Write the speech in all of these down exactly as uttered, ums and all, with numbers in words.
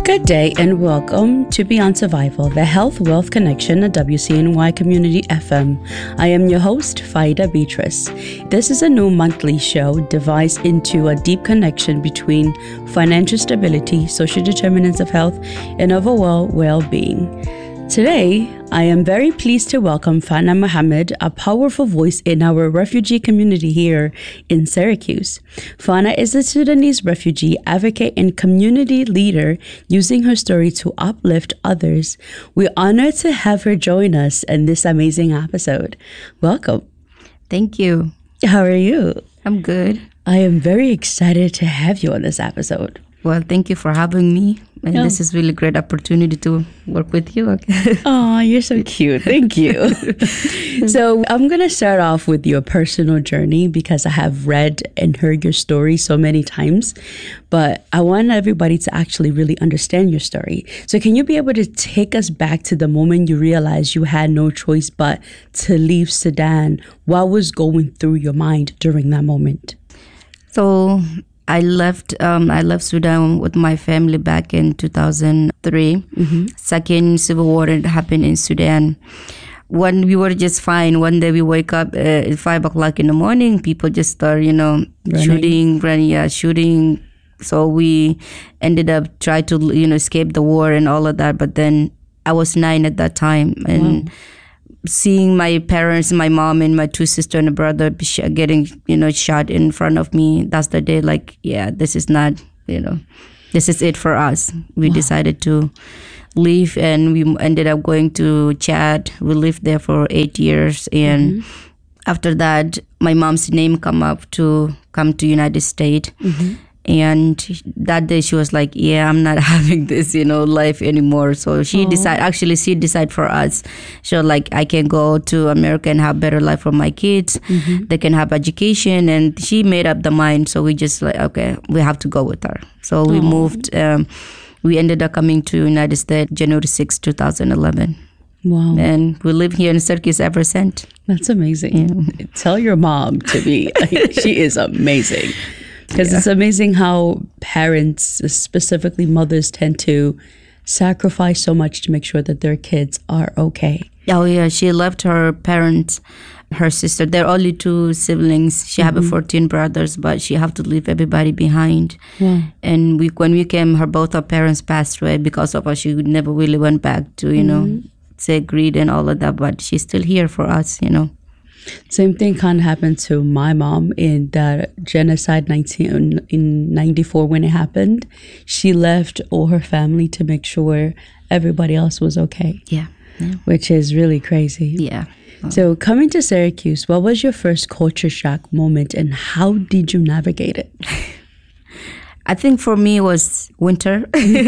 Good day and welcome to Beyond Survival, the Health Wealth Connection at W C N Y Community F M. I am your host, Faida Beatrice. This is a new monthly show devised into a deep connection between financial stability, social determinants of health, and overall well-being. Today, I am very pleased to welcome Fana Mohammed, a powerful voice in our refugee community here in Syracuse. Fana is a Sudanese refugee advocate and community leader using her story to uplift others. We're honored to have her join us in this amazing episode. Welcome. Thank you. How are you? I'm good. I am very excited to have you on this episode. Well, thank you for having me. And oh. This is really great opportunity to work with you. Oh, you're so cute. Thank you. So I'm going to start off with your personal journey because I have read and heard your story so many times. But I want everybody to actually really understand your story. So can you be able to take us back to the moment you realized you had no choice but to leave Sudan? What was going through your mind during that moment? So I left um, I left Sudan with my family back in two thousand three. Mm-hmm. Second civil war that happened in Sudan. When we were just fine, one day we wake up uh, at five o'clock in the morning, people just start, you know, running. shooting, running, yeah, shooting. So we ended up trying to, you know, escape the war and all of that. But then I was nine at that time. And wow. Seeing my parents, my mom and my two sisters and a brother getting, you know, shot in front of me, that's the day like, yeah, this is not, you know, this is it for us. We wow. decided to leave and we ended up going to Chad. We lived there for eight years. And mm-hmm. after that, my mom's name come up to come to United States. Mm-hmm. And that day she was like, yeah, I'm not having this, you know, life anymore. So she oh. decided, actually she decided for us. She was like, I can go to America and have better life for my kids. Mm-hmm. They can have education. And she made up the mind. So we just like, okay, we have to go with her. So we oh. moved. Um, we ended up coming to United States January sixth, twenty eleven. Wow. And we live here in Syracuse ever since. That's amazing. Yeah. Tell your mom to be, she is amazing. Because yeah. it's amazing how parents, specifically mothers, tend to sacrifice so much to make sure that their kids are okay. Oh, yeah. She left her parents, her sister. There are only two siblings. She mm-hmm. have fourteen brothers, but she have to leave everybody behind. Yeah. And we, when we came, her both her parents passed away because of us. She never really went back to, you mm-hmm. know, say greed and all of that. But she's still here for us, you know. Same thing kind of happened to my mom in that genocide nineteen, in ninety-four when it happened. She left all her family to make sure everybody else was okay. Yeah. yeah. Which is really crazy. Yeah. Oh. So coming to Syracuse, what was your first culture shock moment and how did you navigate it? I think for me it was winter.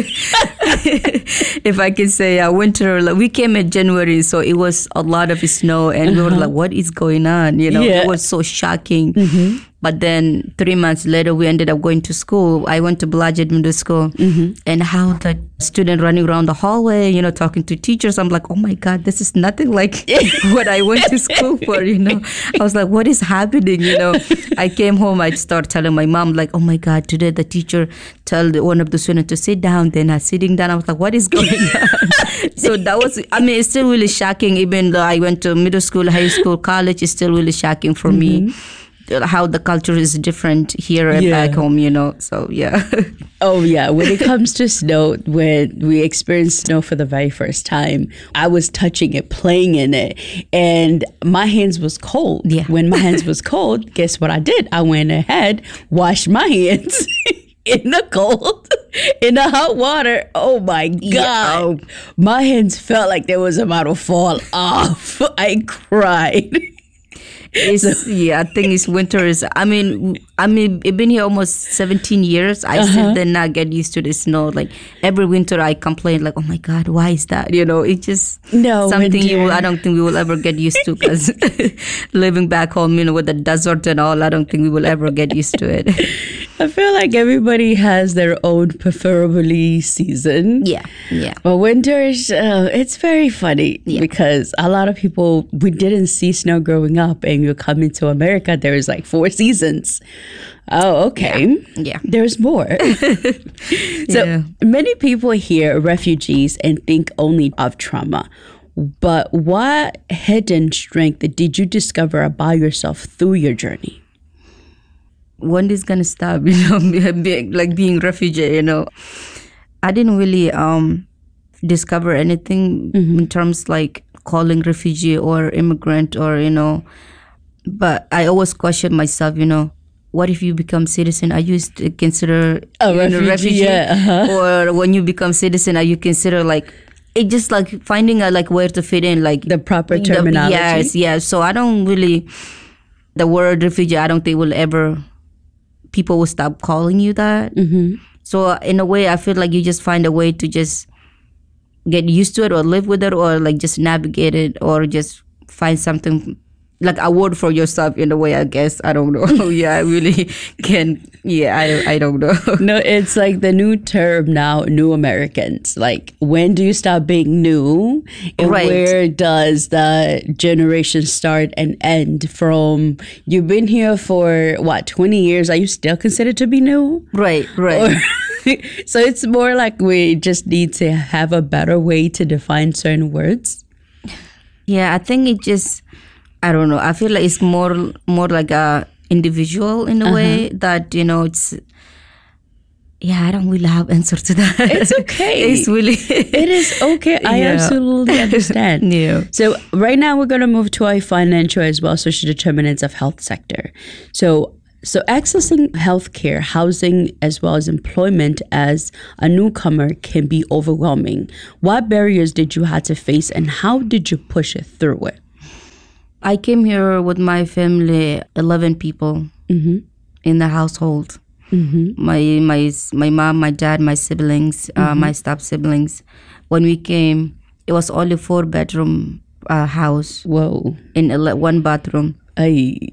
If I can say uh, winter, like we came in January, so it was a lot of snow and uh-huh. we were like, what is going on? You know, yeah. it was so shocking. Mm-hmm. But then three months later, we ended up going to school. I went to Blodgett Middle School mm-hmm. and how the student running around the hallway, you know, talking to teachers. I'm like, oh my God, this is nothing like what I went to school for, you know. I was like, what is happening, you know. I came home, I started telling my mom, like, oh my God, today the teacher told one of the students to sit down. Then I sitting down, I was like, what is going on? So that was, I mean, it's still really shocking. Even though I went to middle school, high school, college, it's still really shocking for mm-hmm. me. How the culture is different here and yeah. back home, you know. So, yeah. Oh, yeah. When it comes to snow, when we experienced snow for the very first time, I was touching it, playing in it, and my hands was cold. Yeah. When my hands was cold, guess what I did? I went ahead, washed my hands in the cold, in the hot water. Oh, my God. Yeah. My hands felt like they was about to fall off. I cried. It's, yeah, I think it's winter is, I mean, I mean, I've been here almost seventeen years. I uh-huh. still did not get used to the snow. Like every winter I complain like, oh my God, why is that? You know, it's just no, something you will, I don't think we will ever get used to because living back home, you know, with the desert and all, I don't think we will ever get used to it. I feel like everybody has their own preferably season. Yeah, yeah. But winter is, uh, it's very funny yeah. because a lot of people, we didn't see snow growing up and you come into America, there's like four seasons. Oh, okay. Yeah. yeah. There's more. So yeah. many people hear refugees and think only of trauma. But what hidden strength did you discover about yourself through your journey? When is gonna stop? You know, being, like being refugee. You know, I didn't really um discover anything mm-hmm. in terms like calling refugee or immigrant or you know. But I always question myself. You know, what if you become citizen? Are you consider a refugee? Know, refugee? Yeah, uh-huh. Or when you become citizen, are you consider like? It's just like finding out like where to fit in, like the proper terminology. The, yes, yes. So I don't really, the word refugee, I don't think will ever, people will stop calling you that. Mm-hmm. So in a way, I feel like you just find a way to just get used to it or live with it or like just navigate it or just find something like a word for yourself in a way, I guess. I don't know. yeah, I really can. Yeah, I, I don't know. No, it's like the new term now, new Americans. Like, when do you stop being new? And right. where does the generation start and end from? You've been here for, what, twenty years? Are you still considered to be new? Right, right. Or, so it's more like we just need to have a better way to define certain words? Yeah, I think it just... I don't know. I feel like it's more more like a individual in a uh-huh. way that, you know, it's... Yeah, I don't really have answer to that. It's okay. It's really... It is okay. I yeah. absolutely understand. yeah. So right now we're going to move to our financial as well social determinants of health sector. So so accessing healthcare, housing, as well as employment as a newcomer can be overwhelming. What barriers did you have to face and how did you push it through it? I came here with my family, eleven people mm-hmm. in the household. Mm-hmm. My my my mom, my dad, my siblings, mm-hmm. uh, my step siblings. When we came, it was only four bedroom uh, house. Whoa! In ele- one bathroom. Aye.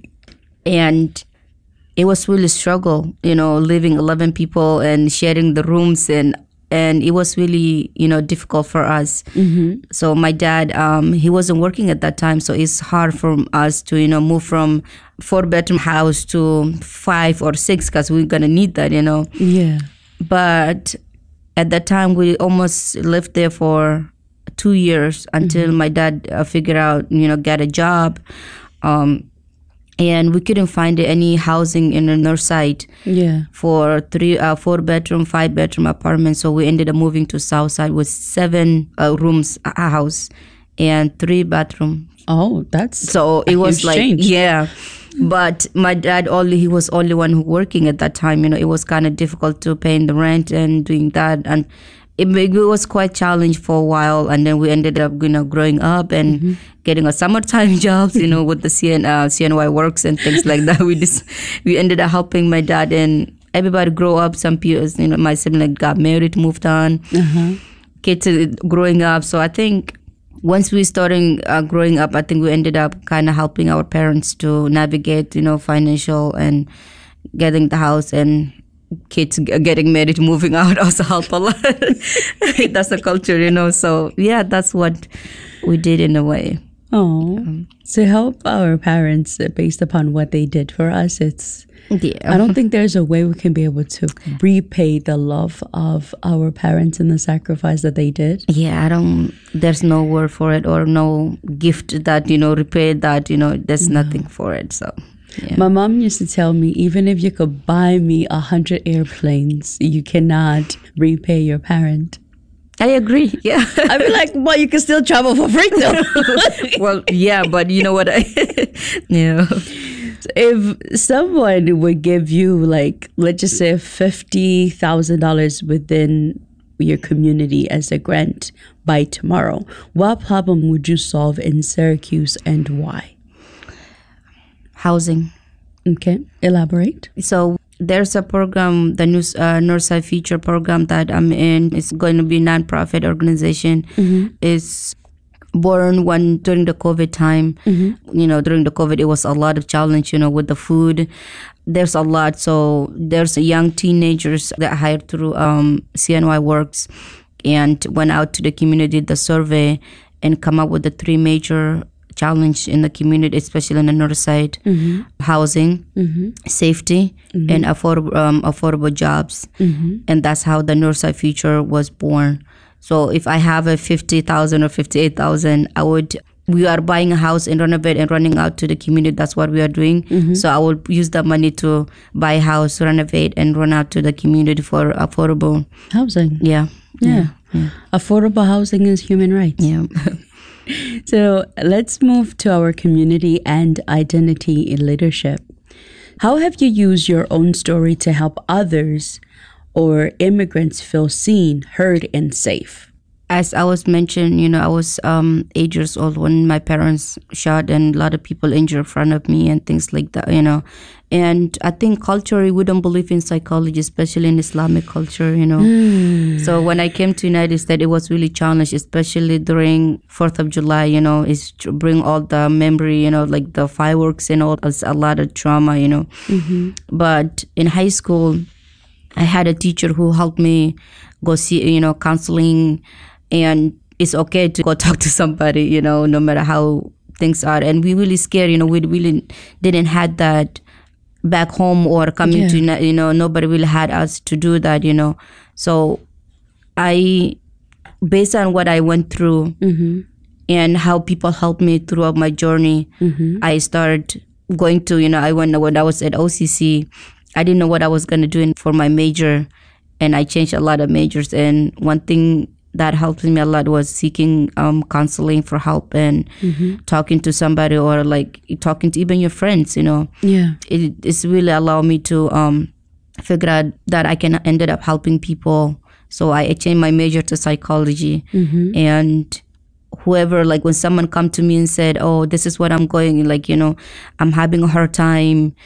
And it was really struggle, you know, living eleven people and sharing the rooms and. And it was really, you know, difficult for us. Mm-hmm. So my dad, um, he wasn't working at that time. So it's hard for us to, you know, move from four-bedroom house to five or six because we're going to need that, you know. Yeah. But at that time, we almost lived there for two years until mm-hmm. my dad uh, figured out, you know, get a job. Um And we couldn't find any housing in the north side yeah. for three, uh, four bedroom, five bedroom apartments. So we ended up moving to south side with seven uh, rooms a house and three bathroom. Oh, that's so it was like change. yeah. But my dad only he was only one who working at that time. You know, it was kind of difficult to paying the rent and doing that and. It, it was quite challenging for a while, and then we ended up, you know, growing up and mm-hmm. getting a summertime jobs, you know, with the C N, uh, C N Y works and things like that. We just we ended up helping my dad and everybody grow up. Some people, you know, my sibling got married, moved on, uh-huh. kids growing up. So I think once we started uh, growing up, I think we ended up kind of helping our parents to navigate, you know, financial and getting the house and. Kids getting married, moving out also help a lot. That's the culture, you know. So yeah, that's what we did in a way. Oh, um, to help our parents based upon what they did for us, it's. Yeah. I don't think there's a way we can be able to repay the love of our parents and the sacrifice that they did. Yeah, I don't. There's no word for it or no gift that you know repay that. You know, there's no. nothing for it. So. Yeah. My mom used to tell me, even if you could buy me a hundred airplanes, you cannot repay your parent. I agree. Yeah. I'd be like, well, you can still travel for free though. Well, yeah, but you know what? I yeah. If someone would give you like, let's just say fifty thousand dollars within your community as a grant by tomorrow, what problem would you solve in Syracuse and why? Housing. Okay, elaborate. So there's a program, the News, uh, Northside Future program that I'm in. It's going to be a nonprofit organization. Mm-hmm. It's born when during the COVID time. Mm-hmm. You know, during the COVID, it was a lot of challenge. You know, with the food, there's a lot. So there's young teenagers that hired through um, C N Y Works and went out to the community, the survey, and come up with the three major challenge in the community, especially in the north side. Mm-hmm. Housing, mm-hmm. safety, mm-hmm. and affordable um, affordable jobs. Mm-hmm. And that's how the north side future was born. So if I have a fifty thousand or fifty-eight thousand, I would, we are buying a house and renovate and running out to the community. That's what we are doing. Mm-hmm. So I will use that money to buy a house, renovate, and run out to the community for affordable housing. Yeah. Yeah. yeah. yeah. Affordable housing is human rights. Yeah. So let's move to our community and identity in leadership. How have you used your own story to help others or immigrants feel seen, heard, and safe? As I was mentioned, you know, I was um, eight years old when my parents shot and a lot of people injured in front of me and things like that, you know. And I think culturally, we don't believe in psychology, especially in Islamic culture, you know. Mm. So when I came to United States, it was really challenged, especially during fourth of July, you know, is to bring all the memory, you know, like the fireworks and all, it's a lot of trauma, you know. Mm-hmm. But in high school, I had a teacher who helped me go see, you know, counseling. And it's okay to go talk to somebody, you know, no matter how things are. And we really scared, you know, we really didn't had that back home or coming yeah. to, you know, nobody really had us to do that, you know. So I, based on what I went through mm-hmm. and how people helped me throughout my journey, mm-hmm. I started going to, you know, I went, when I was at O C C, I didn't know what I was going to do for my major. And I changed a lot of majors. And one thing that helped me a lot was seeking um, counseling for help and mm-hmm. talking to somebody or like talking to even your friends, you know. Yeah. It, it's really allowed me to um, figure out that I can ended up helping people. So I changed my major to psychology. Mm-hmm. And whoever, like when someone come to me and said, oh, this is what I'm going, like, you know, I'm having a hard time.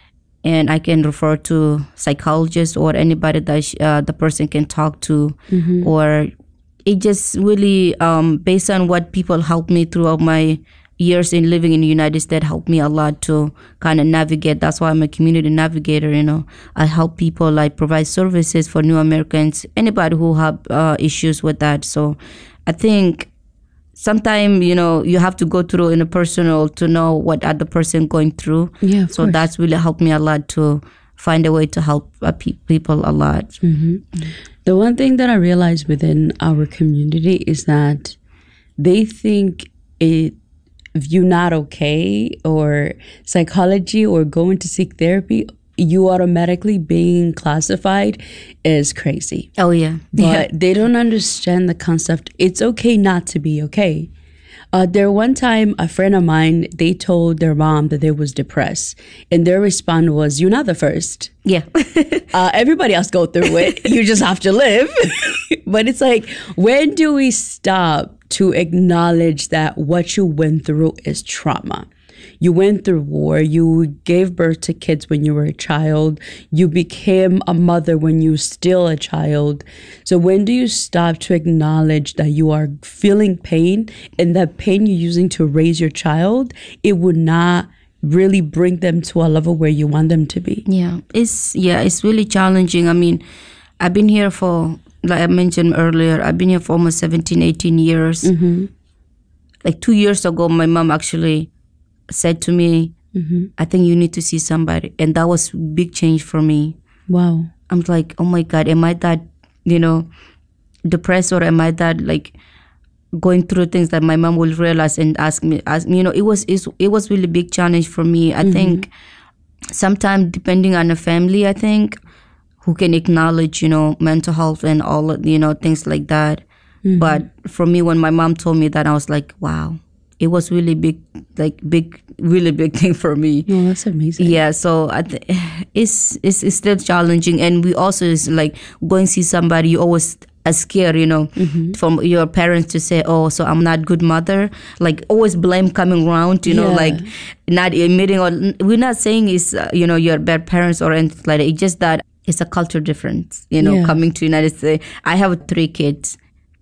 And I can refer to psychologists or anybody that uh, the person can talk to mm-hmm. or it just really, um, based on what people helped me throughout my years in living in the United States, helped me a lot to kind of navigate. That's why I'm a community navigator, you know. I help people, like provide services for new Americans, anybody who have uh, issues with that. So I think sometimes, you know, you have to go through in a personal to know what other person going through. Yeah, so course. That's really helped me a lot to find a way to help uh, pe- people a lot. Mm-hmm. The one thing that I realize within our community is that they think it, if you're not okay or psychology or going to seek therapy, you automatically being classified as crazy. Oh, yeah. But yeah. they don't understand the concept. It's okay not to be okay. Uh, there one time, a friend of mine, they told their mom that they was depressed. And their response was, you're not the first. Yeah. uh, everybody else go through it. You just have to live. But it's like, when do we stop to acknowledge that what you went through is trauma? You went through war. You gave birth to kids when you were a child. You became a mother when you were still a child. So when do you stop to acknowledge that you are feeling pain and that pain you're using to raise your child, it would not really bring them to a level where you want them to be? Yeah, it's yeah, it's really challenging. I mean, I've been here for, like I mentioned earlier, I've been here for almost seventeen, eighteen years. Mm-hmm. Like two years ago, my mom actually said to me, mm-hmm. I think you need to see somebody. And that was a big change for me. Wow. I'm like, oh my God, am I that, you know, depressed or am I that like going through things that my mom will realize and ask me, ask me, you know, it was, it was really big challenge for me. I mm-hmm. think sometimes depending on the family, I think, who can acknowledge, you know, mental health and all, you know, things like that. Mm-hmm. But for me, when my mom told me that, I was like, wow. It was really big, like big, really big thing for me. Oh, that's amazing. Yeah, so I th- it's, it's it's still challenging, and we also is like going to see somebody. You always are scared, you know, mm-hmm. from your parents to say, "Oh, so I'm not good mother." Like always blame coming around, you know, yeah. like not admitting or we're not saying it's uh, you know you're bad parents or anything like that. It's just that it's a culture difference, you know, yeah. coming to United States. I have three kids,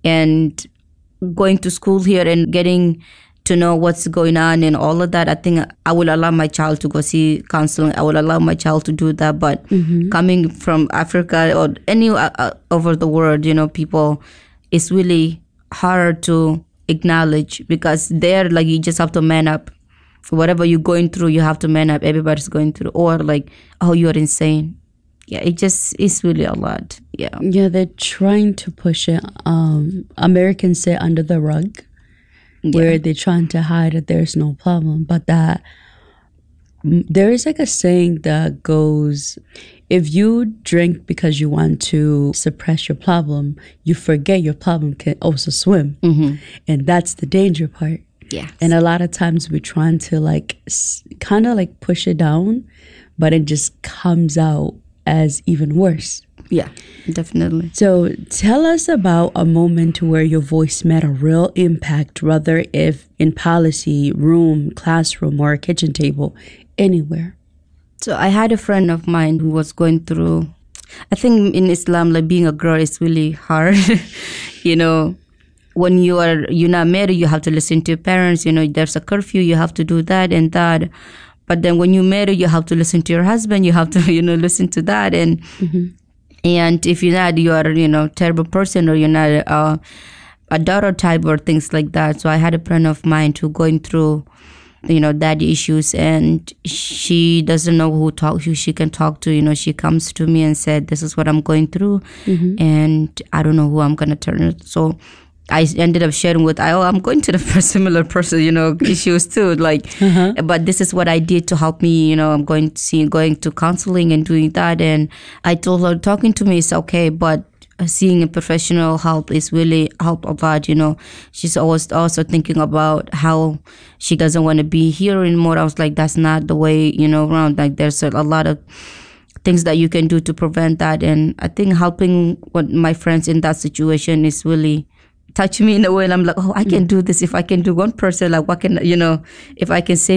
and going to school here and getting to know what's going on and all of that, I think I will allow my child to go see counseling. I will allow my child to do that. But mm-hmm. coming from Africa or any uh, over the world, you know, people, it's really hard to acknowledge, because there, like, you just have to man up. Whatever you're going through, you have to man up. Everybody's going through. Or like, oh, you're insane. Yeah, it just is really a lot. Yeah. Yeah, they're trying to push it. Um, Americans say under the rug, where yeah. they're trying to hide that there's no problem. But that there is like a saying that goes, if you drink because you want to suppress your problem, you forget your problem can also swim. Mm-hmm. And that's the danger part. Yeah. And a lot of times we're trying to like s- kind of like push it down, but it just comes out as even worse. Yeah, definitely. So tell us about a moment where your voice made a real impact, whether if in policy, room, classroom, or a kitchen table, anywhere. So I had a friend of mine who was going through, I think in Islam, like being a girl is really hard. You know, when you are, you're not married, you have to listen to your parents. You know, there's a curfew, you have to do that and that. But then when you're married, you have to listen to your husband. You have to, you know, listen to that. And mm-hmm. and if you're not, you are, you know, terrible person, or you're not uh, a daughter type or things like that. So I had a friend of mine who going through, you know, daddy issues, and she doesn't know who talk who she can talk to. You know, she comes to me and said, "This is what I'm going through, mm-hmm. and I don't know who I'm gonna turn it." So I ended up sharing with, oh, I'm going to the similar person, you know, issues too. Like, uh-huh. but this is what I did to help me. You know, I'm going to see, going to counseling and doing that. And I told her, talking to me is okay, but seeing a professional help is really help a lot. You know, she's always also thinking about how she doesn't want to be here anymore. I was like, that's not the way, you know, around. Like, there's a, a lot of things that you can do to prevent that. And I think helping what my friends in that situation is really touch me in a way, and I'm like, oh, I can do this. If I can do one person, like, what can, you know, if I can save